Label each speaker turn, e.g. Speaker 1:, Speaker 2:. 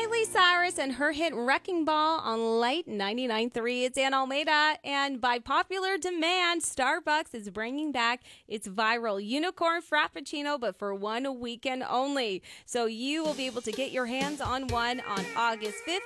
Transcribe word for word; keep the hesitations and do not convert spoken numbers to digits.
Speaker 1: Miley Cyrus and her hit Wrecking Ball on Light ninety-nine point three. It's Ann Almeida, and by popular demand, Starbucks is bringing back its viral Unicorn Frappuccino, but for one weekend only. So you will be able to get your hands on one on August fifth